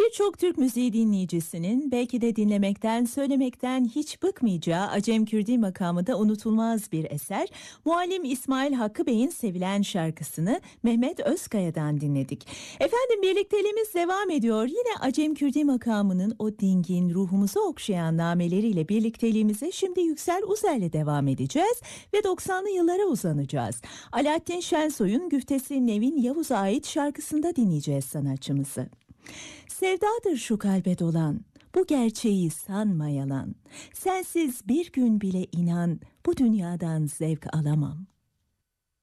Birçok Türk müziği dinleyicisinin belki de dinlemekten, söylemekten hiç bıkmayacağı Acem Kürdi makamında unutulmaz bir eser. Muallim İsmail Hakkı Bey'in sevilen şarkısını Mehmet Özkaya'dan dinledik. Efendim birlikteliğimiz devam ediyor. Yine Acem Kürdi makamının o dingin, ruhumuzu okşayan nameleriyle birlikteliğimize şimdi Yüksel Uzer'le devam edeceğiz ve 90'lı yıllara uzanacağız. Alaaddin Şensoy'un Güftesi Nevin Yavuz'a ait şarkısında dinleyeceğiz sanatçımızı. Sevdadır şu kalbe dolan, bu gerçeği sanma yalan. Sensiz bir gün bile inan, bu dünyadan zevk alamam.